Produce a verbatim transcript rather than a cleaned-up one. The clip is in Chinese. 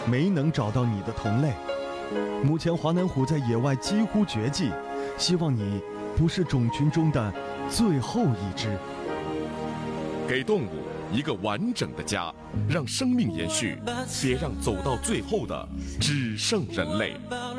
没能找到你的同类。目前华南虎在野外几乎绝迹，希望你不是种群中的最后一只。 给动物一个完整的家，让生命延续，别让走到最后的只剩人类。